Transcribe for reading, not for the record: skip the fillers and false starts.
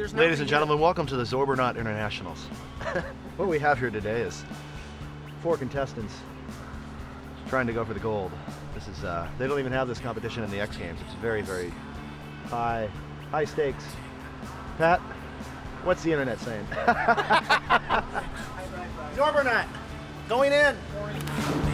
Ladies and gentlemen, welcome to the Zorbernaut Internationals. What we have here today is 4 contestants trying to go for the gold. This is they don't even have this competition in the X Games. It's very, very high stakes. Pat, what's the internet saying? Zorbernaut, going in.